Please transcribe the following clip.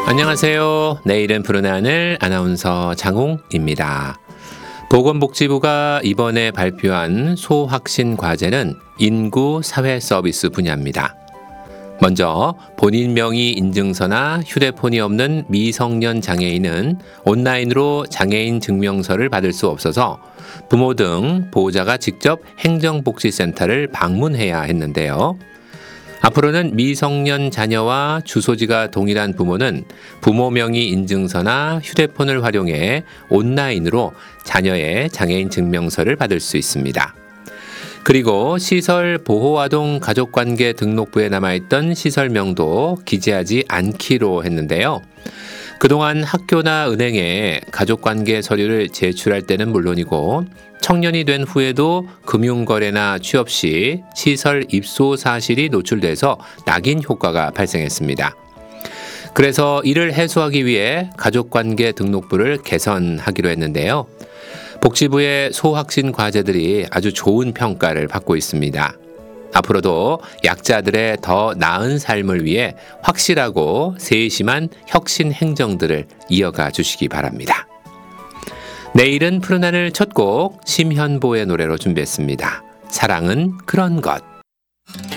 안녕하세요. 내일은 푸른 하늘 아나운서 장홍입니다. 보건복지부가 이번에 발표한 소확신 과제는 인구 사회 서비스 분야입니다. 먼저 본인 명의 인증서나 휴대폰이 없는 미성년 장애인은 온라인으로 장애인 증명서를 받을 수 없어서 부모 등 보호자가 직접 행정복지센터를 방문해야 했는데요. 앞으로는 미성년 자녀와 주소지가 동일한 부모는 부모 명의 인증서나 휴대폰을 활용해 온라인으로 자녀의 장애인 증명서를 받을 수 있습니다. 그리고 시설 보호아동 가족관계 등록부에 남아있던 시설명도 기재하지 않기로 했는데요. 그동안 학교나 은행에 가족관계 서류를 제출할 때는 물론이고 청년이 된 후에도 금융거래나 취업 시 시설 입소 사실이 노출돼서 낙인 효과가 발생했습니다. 그래서 이를 해소하기 위해 가족관계 등록부를 개선하기로 했는데요. 복지부의 소확신 과제들이 아주 좋은 평가를 받고 있습니다. 앞으로도 약자들의 더 나은 삶을 위해 확실하고 세심한 혁신 행정들을 이어가 주시기 바랍니다. 내일은 푸른 하늘 첫 곡 심현보의 노래로 준비했습니다. 사랑은 그런 것.